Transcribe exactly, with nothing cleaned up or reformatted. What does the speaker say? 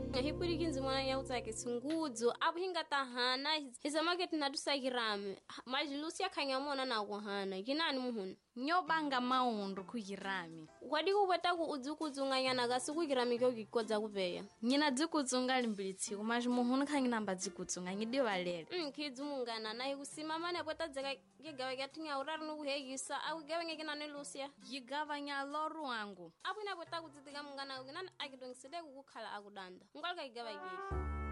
hipuri kinzi mwana ya utake sungudzo abu hinga tahana hisa market na tusakirame majilusi kanya mona na kuhana kinani muhuna nyobanga maundu kugirami kwadi kubata ku udzukuzunganyana kasi kugirami kyo gikodza kupeya nyina dzikuzunga limbilitsi kumaji muhuna khangi namba dzikuzunga ngidi valele mm kidzungana naye kusimama ne bota dzeka gegawe gatinga urari no kuhegisa au gawe ngekina ne lusia yigavanya loru wangu abu na bota kudzitika mungana ngina akidongisede kukhala akudanda ngalika igawa geki